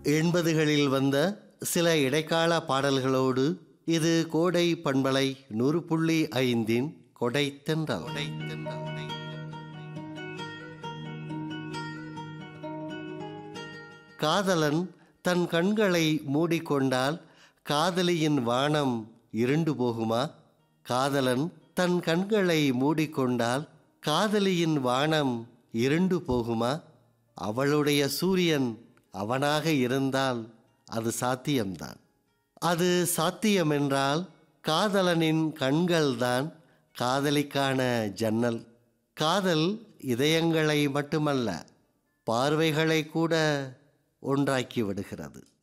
80களில் வந்த சில இடைக்கால பாடல்களோடு இது கோடை பண்பலை 100.5 கொடைத்தென்றல். காதலன் தன் கண்களை மூடிக்கொண்டால் காதலியின் வானம் இருண்டு போகுமா? காதலன் தன் கண்களை மூடிக்கொண்டால் காதலியின் வானம் இருண்டு போகுமா? அவளுடைய சூரியன் அவனாக இருந்தால் அது சாத்தியம்தான். அது சாத்தியமென்றால் காதலனின் கண்கள்தான் காதலிக்கான ஜன்னல். காதல் இதயங்களை மட்டுமல்ல, பார்வைகளை கூட ஒன்றாக்கி விடுகிறது.